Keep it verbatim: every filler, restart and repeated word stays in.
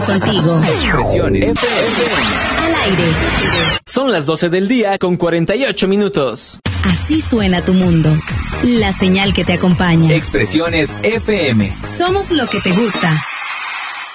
contigo. Expresiones F M. Al aire. Son las doce del día con cuarenta y ocho minutos. Así suena tu mundo. La señal que te acompaña. Expresiones F M. Somos lo que te gusta.